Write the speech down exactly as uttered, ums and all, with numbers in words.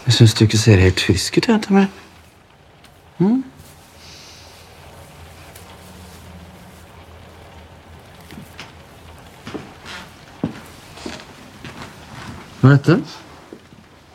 Jeg syns du ikke ser helt frisk ut, jenta mi. Mm? Hva er dette?